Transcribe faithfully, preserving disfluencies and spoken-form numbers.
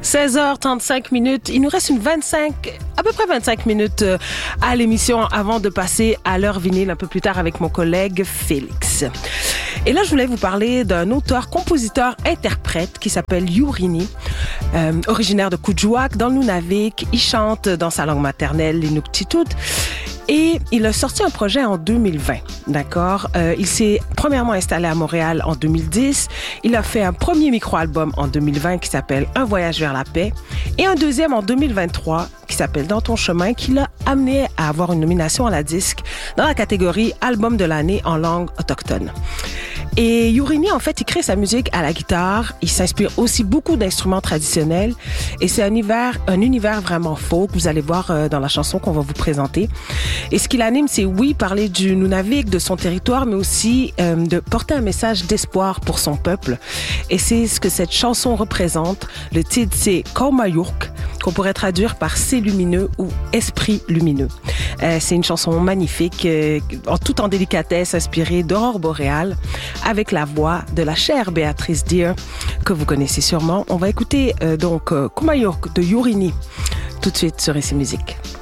seize heures trente-cinq minutes. Il nous reste une vingt-cinq, à peu près vingt-cinq minutes à l'émission avant de passer à l'heure vinyle un peu plus tard avec mon collègue Félix. Et là, je voulais vous parler d'un auteur, compositeur, interprète qui s'appelle Yourini, euh, originaire de Kuujjuaq, dans le Nunavik. Il chante dans sa langue maternelle, l'Inuktitut. Et il a sorti un projet en deux mille vingt, d'accord? Euh, il s'est premièrement installé à Montréal en deux mille dix. Il a fait un premier micro-album en deux mille vingt qui s'appelle Un voyage vers la paix et un deuxième en deux mille vingt-trois qui s'appelle Dans ton chemin, qui l'a amené à avoir une nomination à la disque dans la catégorie Album de l'année en langue autochtone. Et Yourini, en fait, il crée sa musique à la guitare. Il s'inspire aussi beaucoup d'instruments traditionnels. Et c'est un univers, un univers vraiment folk. Vous allez voir euh, dans la chanson qu'on va vous présenter. Et ce qui l'anime, c'est oui, parler du Nunavik, de son territoire, mais aussi euh, de porter un message d'espoir pour son peuple. Et c'est ce que cette chanson représente. Le titre, c'est Kaumayurk, qu'on pourrait traduire par C'est lumineux ou Esprit lumineux. Euh, c'est une chanson magnifique, euh, en, tout en délicatesse, inspirée d'aurore boréale, avec la voix de la chère Béatrice Deer, que vous connaissez sûrement. On va écouter euh, donc euh, Kaumayurk de Yourini tout de suite sur Ici Musique.